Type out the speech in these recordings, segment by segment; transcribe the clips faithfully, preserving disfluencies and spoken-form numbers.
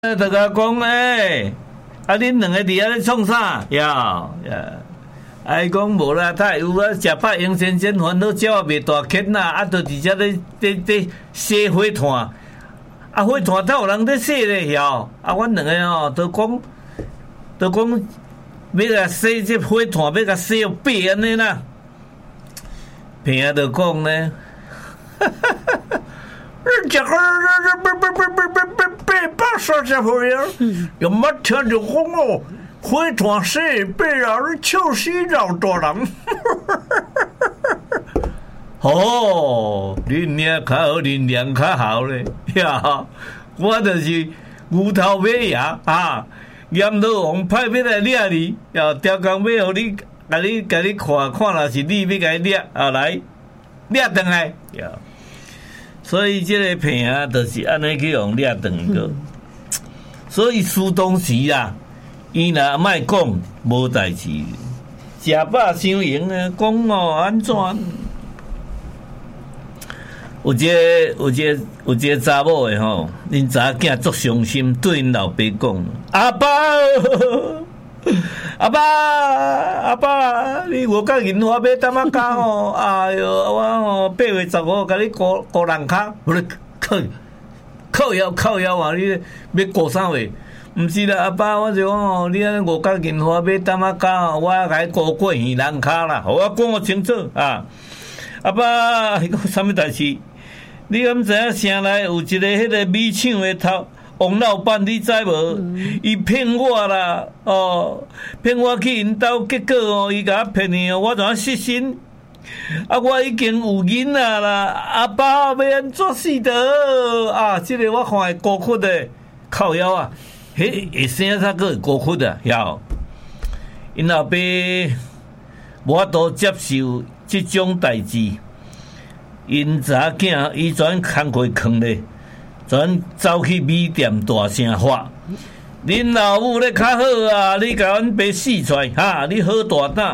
大家讲诶，啊，恁两个伫遐咧创啥？呀呀，啊，伊讲无啦，他有啊，食饱用先先烦恼鸟也袂大缺啦，啊，都伫遮咧咧咧洗火炭，啊，火炭才有人咧洗咧，晓？啊，阮两个吼都讲，都讲要甲洗这火炭，要甲洗到白安尼啦。平啊，就讲呢，哈哈哈哈。这个别别别别别别别别说这玩意儿，有没听着讲哦？会团洗白啊，臭死老大人！哦，恁娘较好，恁娘较好咧呀！我就是牛头马牙啊，阎罗王派要来掠你，要雕工要互你，甲你甲你看看，若是你要甲伊掠啊来掠转来呀。所以这个片啊，就是安尼去用掠断个。所以苏东时啊，伊若莫讲无代志，食饱伤营啊，讲哦安怎？有一个有一个有一个查某的吼，恁查囝足伤心，对因老爸讲：阿爸。阿爸，阿爸，你我甲银花买淡仔胶哦，哎哟，我哦八月十五甲你过过人卡，不是靠靠腰靠腰啊！你要过啥货？毋是啦，阿爸，我就讲哦，你安尼我甲银花买淡仔胶，我甲你过过鱼人卡啦，互我讲我清楚啊！阿爸，迄个啥物代志？你敢知影城内有一个迄个米厂的头？王老板，你知无？伊骗我啦，哦，骗我去因兜，结果哦，伊甲我骗去哦，我怎失身？啊，我已经有囡仔啦，阿爸要安怎死得？啊，这个我看会孤苦的，靠腰啊，迄会生啥个会孤苦的，晓？因老爸无法度接受即种代志，因查囝伊全工课囥咧。全走去米店大声发，恁老母咧较好啊！你甲阮爸死出来哈！你好大胆！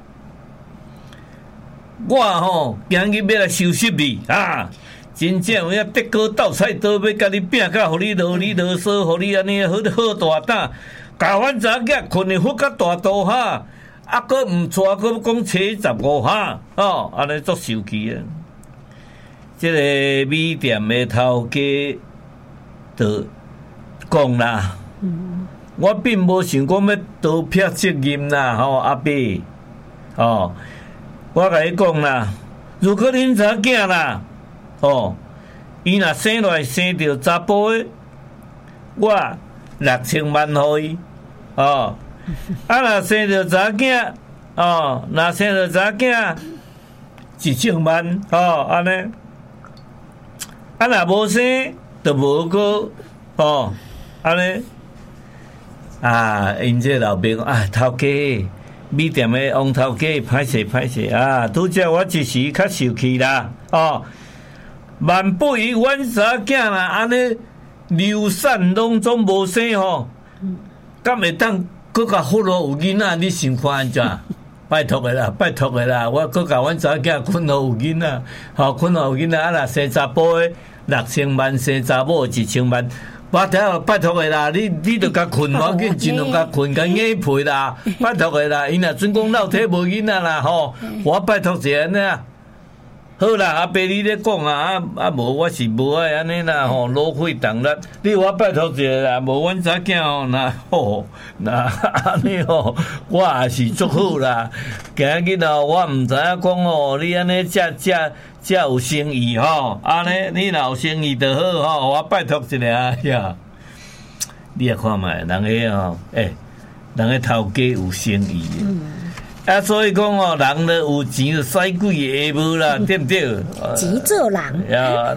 我吼今日要来收拾你啊！真正有影德哥斗菜刀要甲你拼甲，互你啰里啰嗦，互你安尼好好大胆，甲阮查囝困的腹甲大肚哈！啊，佫毋错，佫讲七十五哈！哦，安尼足受气啊！这个米店的头家就讲啦，嗯、我并无想讲要倒撇责任啦，吼、哦、阿伯，哦，我甲你讲啦，如果恁查囝啦，哦，伊若生落来生着查甫的，我六千万互伊，哦，啊若生着查囝，哦，若生着查囝一千万，哦，安尼。啊，若无生，就无个哦，安尼啊，因这老爸讲啊，头家，米店的王头家，歹势歹势啊，拄则我一时较受气啦，哦，万不以阮查囝啦，安尼流散拢总无生吼，敢会当搁甲忽略有囡仔？你想看安怎？拜托的啦，拜托的啦！我搁甲阮查囝困好有囡仔，吼困好有囡仔，啊若生查甫的六千万，生查某一千万，我听拜托的啦！你你著甲困，我紧尽量甲困，甲硬陪啦！拜托的啦！因若准讲老体无囡仔啦，吼，我拜托一下安尼啊！好啦，阿伯你咧讲啊，啊啊无我是无爱安尼啦吼，浪费重力。你我拜托一下啦，无阮查囝吼，那吼那安尼吼，我也是足好啦。今日哦，我毋知影讲哦，你安尼遮遮遮有生意吼，安尼你若有生意就好吼，我拜托一下呀。你也看卖，人个吼，诶、欸，人个头家有生意。嗯啊，所以讲哦，人咧有钱就使鬼下无啦，对不对？ 钱做人。 呀，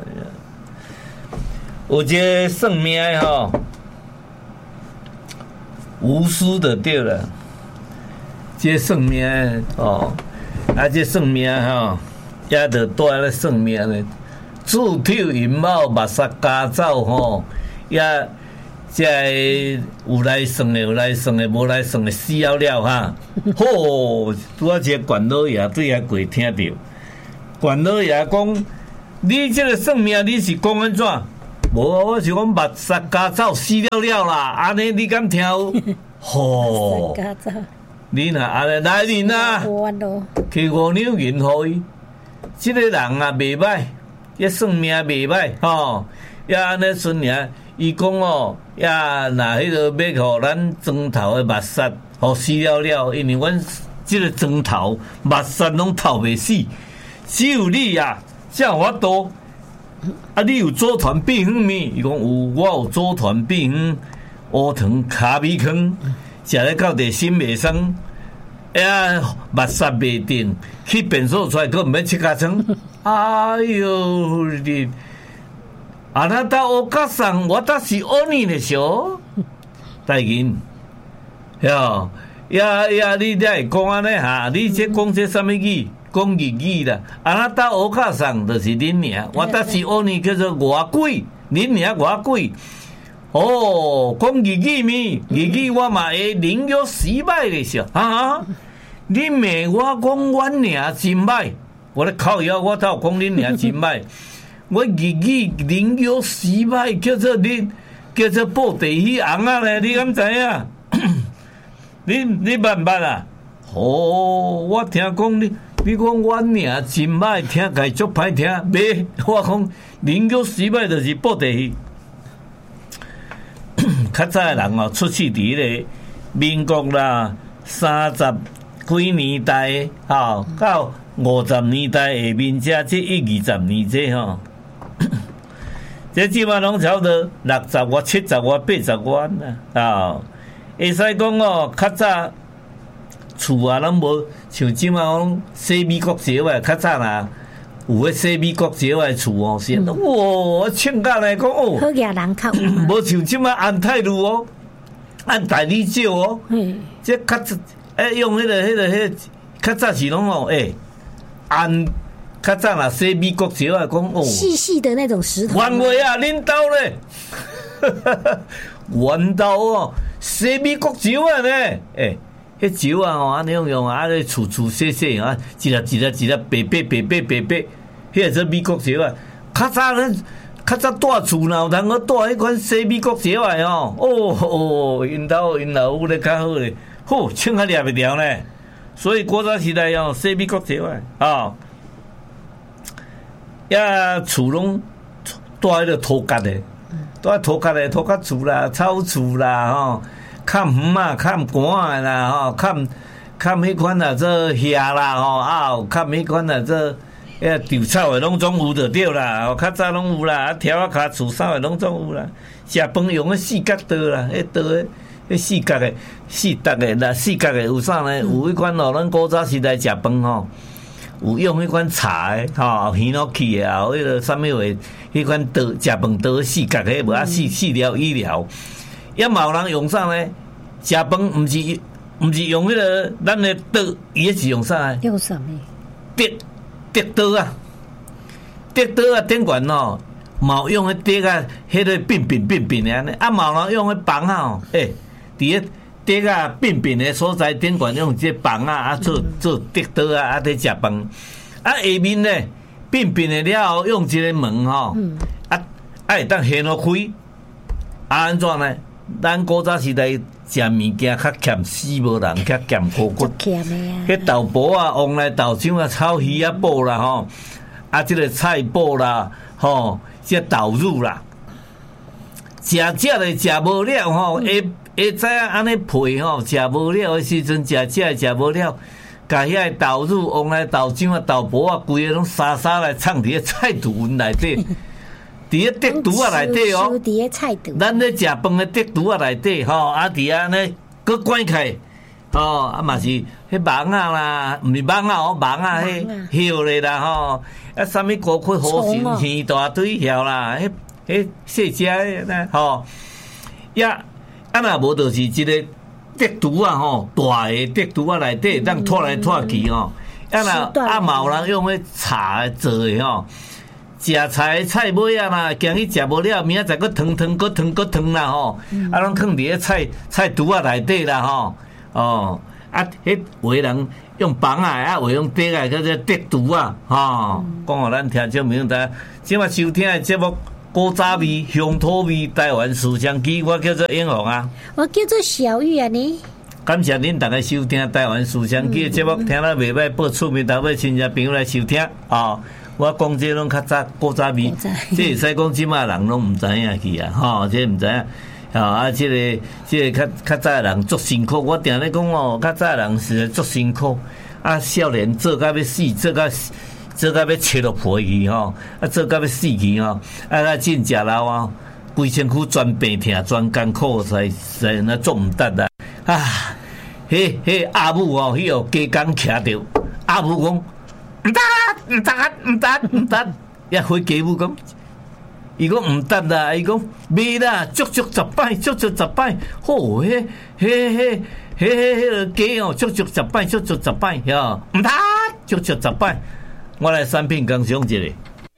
有一个算命的吼，无私的对了。这算命的哦，啊，这算命吼，也着带咧算命咧，拄跳银帽，目杀家走吼，也。这有来算的，有来算的，无来算的，死了了哈！吼，拄啊，一个管老爷对遐过听到，管老爷讲：“你这个算命，你是讲安怎？ 无，我是讲目杀加走死了了啦，安尼你敢听有？吼！你若安尼来恁啊，去五两银互伊，即个人啊袂歹，也算命袂歹吼，也安尼孙尔，伊讲哦，也若迄个要互咱庄头的目杀，互死了了，因为阮即个庄头目杀拢透袂死，只有你啊，才有法度。啊，你有组团变远咪？伊讲有，我有组团变远，乌糖卡米汤，食咧到地心袂酸，哎，目杀袂定，去便所出来，佫毋免七家床。哎呦你！あなたお母さん、私鬼でしょ？大銀，呀呀呀！你来讲安尼哈？你这讲这什么语？讲日语啦，啊那搭乌卡上就是恁娘，我搭是乌呢叫做外鬼，恁娘外鬼。哦，讲日语咪，日语我嘛会零有失败的时候啊！你骂我讲阮娘真歹，我咧靠腰，我倒讲恁娘真歹。我日语零有失败叫做恁叫做布地鱼红啊咧，你敢知影？你你捌毋捌啊？哦，我听讲你。你讲阮娘真歹听，家足歹听，袂我讲零有失败就是布地鱼。较早的人哦，出世伫迄个民国啦，三十几年代吼，到五十年代下面遮，即一二十年这吼，这即马拢差不多六十外、七十外、八十外啦，啊，会使讲哦，较早。厝啊，拢无像即马讲西美国节外，较早啦有迄西美国节外厝哦，是哇，我请假来讲哦， 好野人较有， 无像即马安泰路哦，按大理石哦，这较早诶用迄个迄个迄个较早是拢哦，诶按较早啦西美国节外讲哦， 细细的那种石头， 原话啊，恁兜咧，原兜哦，西美国节外咧，诶。迄酒啊，吼，安尼用用啊，咧厝厝细细啊，一粒一粒一粒白白白白白白，迄个做美国酒啊。较早咧，较早住厝哪有通个住迄款西美国酒啊？吼，哦哦，因兜因老母咧较好咧，吼，穿较掠袂牢咧。所以古早时代哦，西美国酒啊，哦，呀厝拢住迄个土角的，住土角的土角厝啦、草厝啦，吼。看鱼啊，看寒啦，吼，看看迄款啊，做虾啦，吼，啊，看迄款啊，做遐稻草的拢总有就对啦，吼，较早拢有啦，啊，条啊骹厝啥的拢总有啦。食饭用迄四角刀啦，迄刀迄迄四角的、四角的啦，四角的有啥呢？有迄款哦，咱古早时代食饭吼，有用迄款茶的，吼，耳落去的，后迄个啥物话，迄款刀食饭刀四角的，无啊四四条一条。也嘛有人用啥呢？食饭毋是毋是用迄个咱的刀，伊是用啥？ 用什么？ 竹竹刀啊，竹刀啊，顶悬哦，嘛有用迄竹啊，迄个扁扁扁扁的安尼，啊嘛有人用迄棒啊，哦，诶，伫迄竹啊扁扁的所在顶悬用这棒啊，啊做做竹刀啊，啊伫食饭，啊下面呢扁扁的了后，用一个门吼，啊啊会当掀落开，啊安怎呢？咱古早时代食物件较欠死无人，较欠骨骨。迄豆脯啊，往来豆浆啊，炒鱼啊，煲啦吼，啊，即、这个菜脯啦，吼，即豆乳啦，食食嘞食无了吼，会会知影安尼配吼，食无了的时阵，食食食无了，甲遐豆乳、往来豆浆啊、豆脯啊，规个拢沙沙来藏伫个菜图文内底。伫个竹厨啊内底哦，咱咧食饭的竹厨啊内底吼，啊伫安尼佫关开，吼啊嘛是迄网啊啦，毋是网啊哦，网啊迄叶咧啦吼，啊啥物高窟好心鱼大堆晓啦，迄迄细只诶吼，呀啊若无就是一个竹厨啊吼，大个竹厨啊内底当拖来拖去吼，啊若啊嘛有人用迄茶做诶吼。食菜菜尾啊啦，今日食无了，明仔载佫汤汤佫汤佫汤啦吼，啊，拢放伫咧菜菜厨啊内底啦吼，哦，啊，迄有诶人用棒啊，啊，有用竹啊，叫做竹厨啊，吼，讲互咱听众朋友知。即马收听诶节目， 古早味、乡土味、台湾思乡机，我叫做英雄啊。 我叫做小玉啊，你。 感谢恁大家收听台湾思乡机的节目，嗯、听了袂歹，报厝面头尾亲戚朋友来收听啊、哦。我讲这拢较早古早味，这会使讲即马人拢毋知影去啊，吼、哦，这毋知影。啊！啊，即、這个即、這個较较早的人足辛苦，我定咧讲哦，较早的人是足辛苦。啊，少年做到要死，做到做到要切落皮去吼，啊，做到要死去吼，啊，啊，真食老啊，规身躯全病痛，全艰苦，才才那做毋得啊！啊，迄迄阿母哦，迄个加工徛着，阿母讲毋得，毋得，毋得，毋得，也回家母讲。伊讲毋得啦，伊讲袂啦，足足十摆，足足十摆，好，迄、迄、迄、迄、迄个鸡哦，足足十擺，足足十擺，呀，毋得，足足十擺，我來產品工商一下。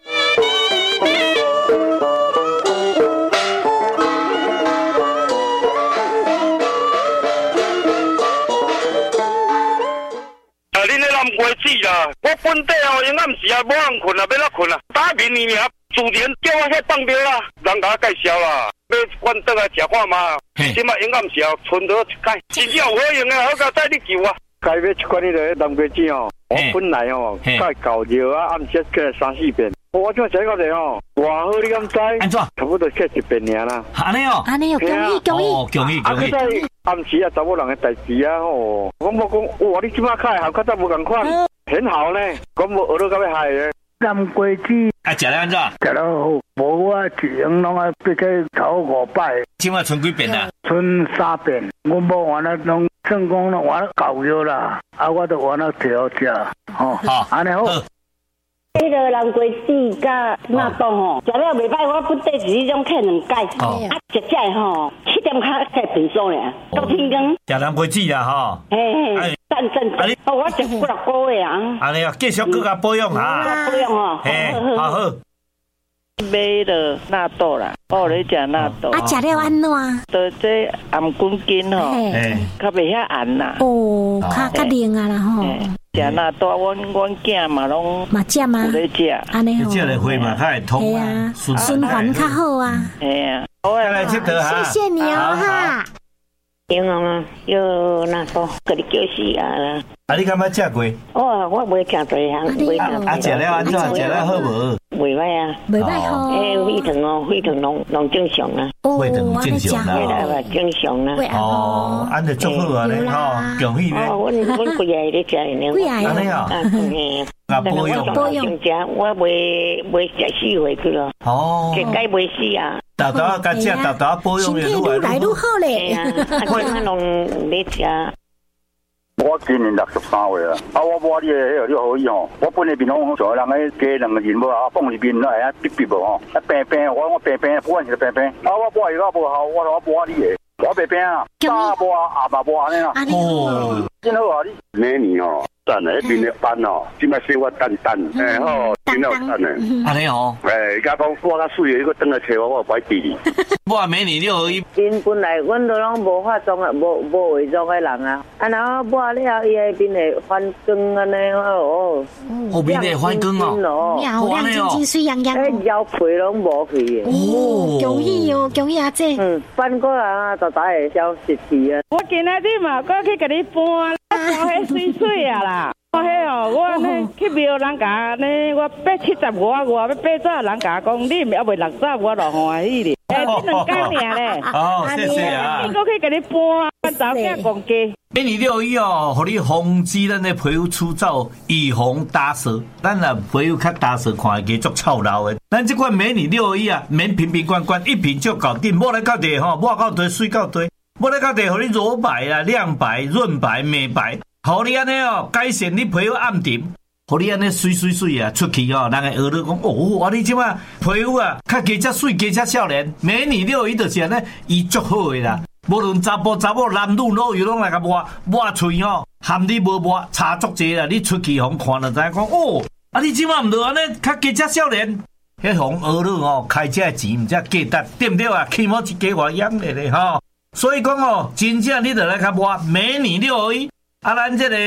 啊，恁咧南瓜子啦，我本地哦，因暗時啊，無人困啊，要哪困啊，打面呢爾。自然叫我去放苗啦，人甲我介紹啦，要阮倒來食看嘛。即馬應該毋是哦，存到一解，真正有好用啊，好甲帶你救啊。該要一罐迄個南瓜子哦，我本來哦，甲搞藥啊，暗時過三四遍，我怎寫到嚟哦，偌好你敢知？ 安怎？ 差不多寫一遍爾啦。 安尼哦， 安尼哦，恭喜恭喜， 恭喜恭喜！ 啊，暗時啊，查某人嘅代志啊，吼，我冇講，哇，你即馬開學較早無共款，很好呢，我冇學到咁樣害嘅。 南瓜子啊，食了安怎？ 食了好，無我一樣攏啊，必須頭五擺。 即馬剩幾遍啊？ 剩三遍。我無完了，攏算講攏完了搞藥啦，啊，我都完了調食，吼。好，安尼好。 迄個南瓜子甲納豆吼，食了袂歹，我本地是迄種客兩解，啊，食食吼，七點較才平數咧，到天光。 食南瓜子啦，吼。 嘿嘿。真真，哦，我食幾六個月啊！ 安尼啊，繼續佮佮保養啊！ 保養哦， 嘿，好好。 買了納豆啦，我咧食納豆。 啊，食了安怎？ 就這暗滾筋吼，較袂遐紅啦。 哦，較較靈啊啦吼。 食納豆，阮阮囝嘛攏嘛食嗎？ 有咧食， 安尼吼。 食了會嘛，較會通啊， 循環較好啊。 係啊， 再來佚佗哈。 謝謝你哦哈。 英雄啊，有納豆，佮你叫死啊啦！ 啊，你敢捌食過？ 哦，我袂食多項，袂食。 啊，食了安怎？食了好無？ 袂歹啊， 袂歹吼。 誒，血糖哦，血糖攏攏正常啊。 血糖正常啦。 正常啦。 哦，安尼足好啊咧，吼，恭喜咧。 哦，阮阮幾個咧食呢？ 幾個？ 安尼啊？啊，保養。 保養食，我袂袂食死回去咯。 哦。 食解袂死啊。 豆豆甲食豆豆保養越愈來愈好咧。 我攏咧食。 我今年六十三歲啦，啊我摸你個迄個你好意吼，我本來面攏像人個加兩個人無啊，放入面來啊，逼逼無吼，啊平平，我我平平，不管是平平，啊我摸伊個無好，我我摸你個，我平平啊，大摸啊，阿摸安尼啦，哦，真好啊你，每年吼。等誒，邊一班哦，即擺生活等等，誒好，真好等誒。 安尼哦。誒， 而家講我較水誒，你個等來找我，我唔愛記。 我話美女六合一。 因本來阮都攏無化妝啊，無無偽裝誒人啊，啊然後抹了伊迄邊會反光安尼哦。 後邊會反光哦。 漂亮，晶晶水樣樣。 誒腰皮攏無去嘅。 哦，恭喜哦，恭喜阿姐。 嗯，反過來啊，就打會消失去啊。 我今仔日嘛，我去甲你搬，我搬迄水水啊啦。我迄哦，我呢去廟人家呢，我八七十五啊，我要八十人家講，你也未六十，我就歡喜哩。誒，你兩間爾咧。 哦，謝謝啊。 我去甲你搬，我早間講價。 美女六一哦，互你防止咱的皮膚粗糙，預防打色。咱若皮膚較打色，看會加足臭老的。咱這款美女六一啊，免瓶瓶罐罐，一瓶就搞定，抹來到地吼，抹到地水到地，抹來到地，互你柔白啊、亮白、潤白、美白。互你安尼哦，改善你皮膚暗沉，互你安尼水水水啊，出去哦，人會學到講哦，啊你即馬皮膚啊，較加遮水，加遮少年，美女六一就是安尼，伊足好誒啦。無論查甫查某、男女老幼攏來甲抹抹喙吼，含你無抹差足濟啦。你出去互看就知影講哦，啊你即馬毋着安尼，較加遮少年，迄紅兒女哦，開遮錢毋則價值，對毋對啊？起碼一家外養咧咧吼，所以講哦，真正你着來甲抹美女六一。啊，咱這個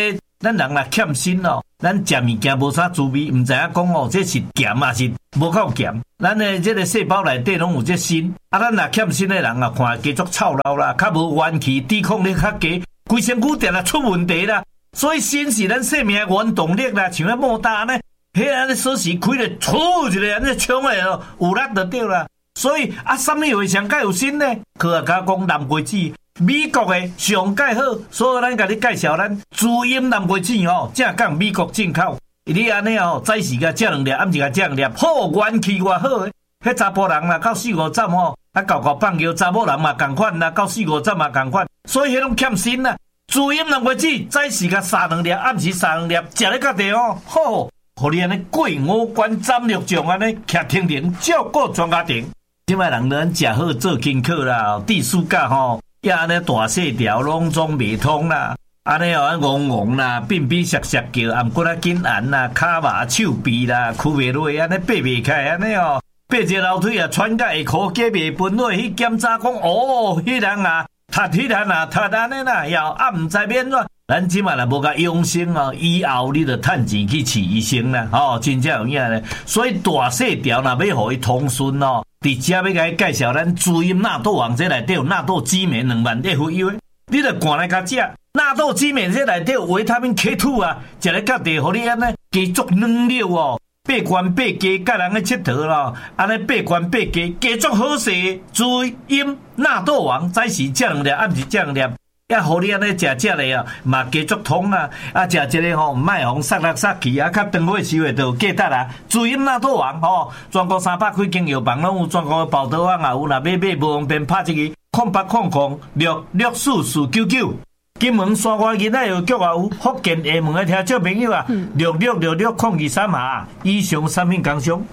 咱人若欠薪哦，咱食物件无啥滋味，毋知影讲哦，这是咸还是无够咸。咱的这个细胞内底拢有这锌，啊，咱若欠锌的人啊，看加足操劳啦，较无元气，抵抗力较低，规身躯定来出问题啦。所以锌是咱生命的原动力啦，像咧莫大呢，迄安尼锁匙开咧，出一个安尼冲诶哦，有力就对啦。所以啊，什么话上介有锌呢？科学家讲蓝桂子。美国的上介好，所以咱甲你介绍咱滋阴蓝桂子吼，正讲美国进口。你安尼哦，早时甲食两粒，暗时甲食两粒，好元气偌好诶。迄查甫人啦，到四五站吼，啊搞搞放尿，查某人嘛共款啦，到四五站嘛共款。所以迄种欠锌啦，滋阴蓝桂子，早时甲撒两粒，暗时撒两粒，食咧较地哦，好，互你安尼过五关斩六将安尼徛停停，照顾全家庭。即摆人咱食好做功课啦，地暑假吼。也安尼大细条拢总袂通啦，安尼哦，戆戆啦，变变涩涩叫，啊，毋过啊紧按啦，骹麻手臂啦，屈袂落，安尼爬袂开，安尼哦，爬一个楼梯啊，喘甲下骹，加袂分落去检查讲，哦，迄人啊，踢迄人啊，踢安尼啦，要啊毋知免怎，咱即马若无甲养生哦，以后你着趁钱去饲医生啦，吼、哦，真正有影咧，所以大细条若要互伊通顺哦。伫遮要甲伊介绍咱滋阴纳豆王，这内底有纳豆激酶两万粒肥油诶，你着赶来甲食。纳豆激酶这内底有维他命 K 二 啊，食咧较地，互你安尼加足软溜哦，八关八加，甲人咧佚佗咯，安尼八关八加，加足好势。滋阴纳豆王，早时食两粒，暗时食两粒。也互你安尼食食咧啊，嘛加足通啊！啊，食一个吼，毋卖互杀来杀去啊！较长尾时会就价值啊！滋阴纳豆王吼，全国三百几间药房拢有，全国报道网也有，若要买无方便，拍一个空八空空六六四四九九。金门山外囡仔药局也有，福建厦门的听众朋友啊，六六六六空二三下，以上产品工商。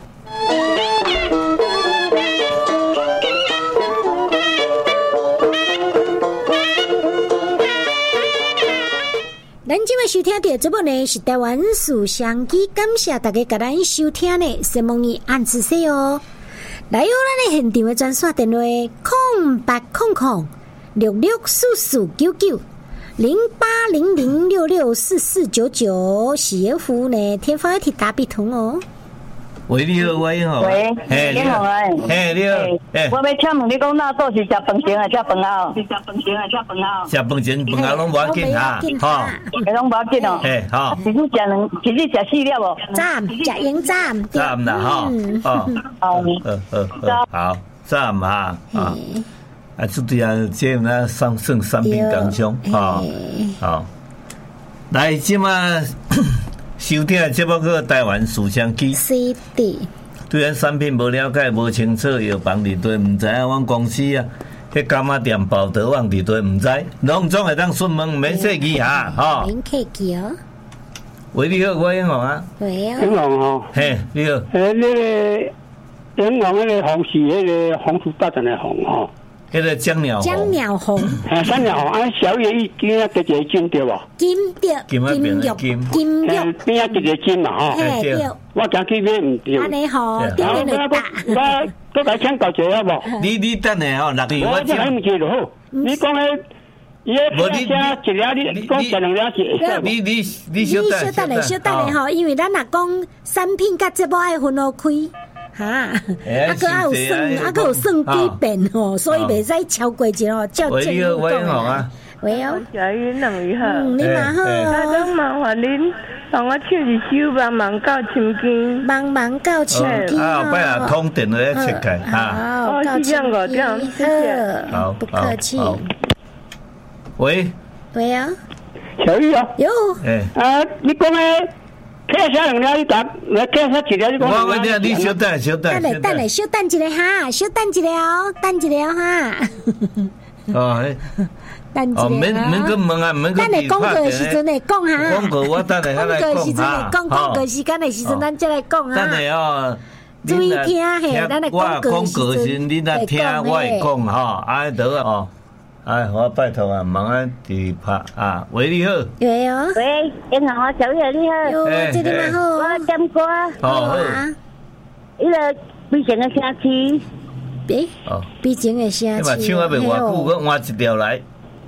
咱今晚收听到这部呢是台湾书香机，感谢大家甲咱收听呢，希望你按仔细哦。来有咱的现场的专线电话：空八空空六六四四九九零八零零六六四四九九，喜悦服务呢，天方一体大比通哦。 喂，你好，我好。 喂，你好哎。 嘿，你好。哎， 我要请问你讲纳豆是食饭前还是食饭后？是食饭前还是食饭后？ 食饭前、饭后拢无要紧哈，吼， 拢无要紧哦。 嘿，好。 一日食两，一日食四粒哦。 站，食营站。 站啦，吼。哦。 哦。 呃呃呃，好，站哈啊。啊，这对啊，这那上剩产品工商哈，好。来，即马。收听的节目个台湾书香机 C D， 对咱产品无了解、无清楚，药房伫对毋知影，阮公司啊，迄柑仔店、报道网伫对毋知，拢总会当询问，毋免设计哈，吼。 免客气哦。 喂，你好，我英雄啊。 喂啊。 英雄哦。 嘿，你好。 诶，那个英雄，那个红是那个红薯大战的红哦。 迄个江鸟红， 江鸟红， 啊，江鸟红，啊，小叶一边啊，一个金对吧？ 金对， 金啊变金， 金玉边啊一个金嘛吼。 嘿对， 我讲去买唔对。 安尼好，对对对。 我我甲请教一下好无？ 你你等下吼，六月我这还唔记就好。你讲诶，伊个你一粒你讲食两粒是？ 你你你小等，小等咧，小等咧吼，因为咱若讲产品甲节目爱分好开。哈，啊个还有算，啊个有算几遍吼，所以袂使超过一哦，照正经讲啊。 喂哦， 小云两位好， 嗯，你嘛好哦。 啊，都麻烦恁帮我唱一首《茫茫到深更》。 茫茫到深更。 啊，后摆啊，通电话切开哈。 好，到深更，谢谢。 好， 不客气。 喂。 喂啊。 小玉啊。 有。 诶。啊，你讲诶。客啥两粒？你答，来客啥一粒？你讲。 我我听你小等小等。 等下等下，小等一个哈，小等一个哦，等一个哈。 哦， 等一个。 哦，免免去问啊，免去。 等下广告的时阵来讲哈。 广告我等下来讲哈。 讲广告时间的时阵，咱再来讲哈。 等下哦。 注意听嘿，咱来广告时阵，你来听我会讲哈，安尼得哦。哎，我拜托啊，忙啊，伫拍啊，喂，你好。 喂哦。 喂，英雄啊，小月你好。 哟，这里嘛好。 我点歌。 好。 伊个悲情的声气。 诶。哦。悲情的声气。 你嘛唱啊袂偌久，我换一条来。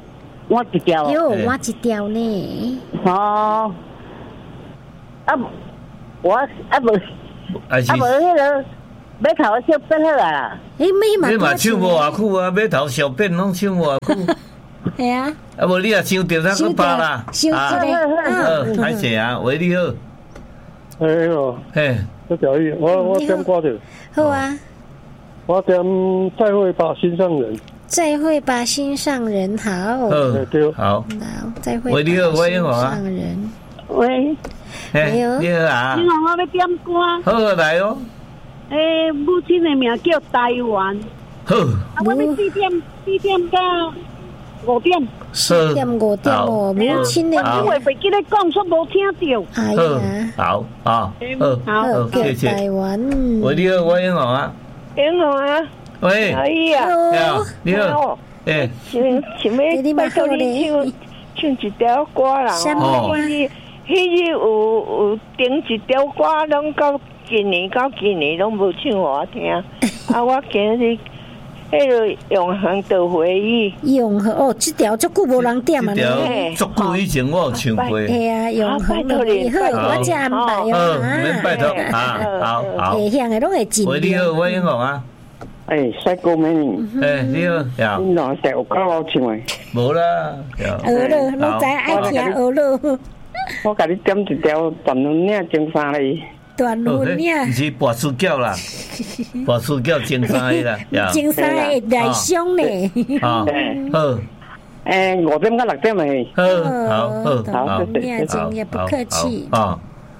我一条。 哟，我一条呢。 哦。啊，我啊无，啊无迄个马头小变好啊。 诶，马你嘛唱无偌久啊，马头小变拢唱无偌久。 系啊。 啊无你也唱着咱去拍啦。 唱一个。 好，歹势啊，喂你好。 哎呦， 嘿， 这条意，我我点歌着。 好啊。 我点再会吧，心上人。 再会吧，心上人。好。 好，好。 好，再会吧。 喂，你好，我英啊。 心上人。 喂。 你好，你好啊。 你好，我要点歌。 好，来哦。 诶，母亲的名叫台湾。 好。 啊，我要四点，四点到五点。 四点五点哦，母亲的名。 因为袂记得讲，说无听到。 哎呀。 好，好，好， 好， 谢谢。 台湾。 喂，你好，我英好啊。 英好啊。 喂。 哎呀。 你好，你好。诶。 请请要拜托你唱唱一条歌啦。 哦。 迄日有有顶一条歌，拢到今年到今年拢无唱我听，啊，我今日迄个永恒的回忆。 永恒哦，这条足久无人点啊！ 这条足久以前我有唱过。 系啊，永恒的回忆，好，我这安排哦。 好，免拜托啊，好好。 会响的拢会尽。 喂，你好，我英雄啊。 哎，帅哥美女。 哎，你好，呀。 你哪在有够好唱诶？ 无啦， 学了，拢知爱听学了。 我甲你点一条段轮领情衫嘞。 段轮领。 毋是拔丝脚啦，拔丝脚情衫的啦。 情衫的内胸呢。 好，好。 诶，五点到六点诶。 好，好，好， 段轮领真也不客气。 啊。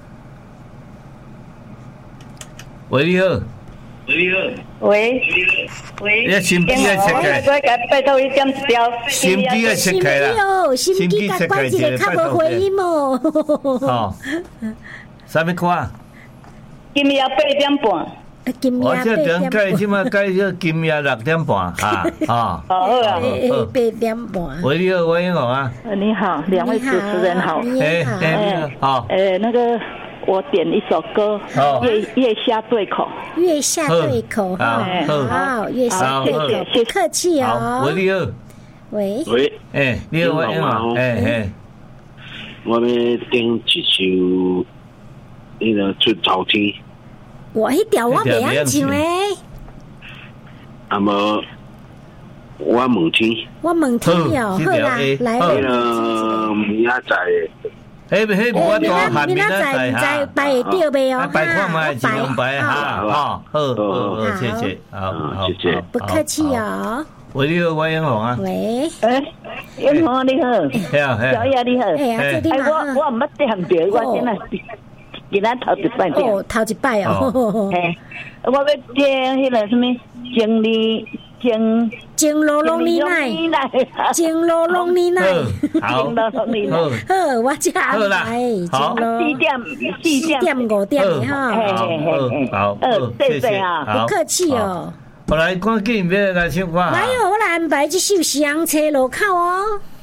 喂，你好。喂，你好。 喂。喂。 你心机要切开。 我甲拜托你点一条。 心机要切开啦。 心机甲关一个较无回音哦。 哦。啥物歌？ 今夜八点半。 今夜我这点改，即马改叫今夜六点半啊啊。 好啊。 八点半。 喂，你好，我英雄啊。 你好，两位主持人好。 你好。 哎，好。 呃，那个。我点一首歌，月月下对口， 月下对口，好，好，月下对口，不客气哦。 喂，你好， 喂， 喂， 哎，你好，我好，哎哎， 我们点这首那个出头天， 我迄条我袂晓唱诶。 啊无，我问天， 我问天哦，好啦，来， 那个明仔载。 迄迄我多下面仔在在摆会着袂哦， 摆看卖尽量摆哈，好，好，好，谢谢，好，谢谢， 不客气哦。 喂，你好，我英雄啊。 喂， 哎，英雄你好， 系啊， 小叶你好， 哎， 我我唔捌点着，我今仔今仔头一摆点， 哦，头一摆哦， 嘿，我要点迄个什么经理。情情路拢你奈，情路拢你奈， 好， 情路拢你奈， 好，我这安排， 好， 四点四点五点的哈， 好，好， 谢谢啊， 不客气哦。 我来赶紧要来唱歌， 来哦，我来安排这首《香车路口》哦。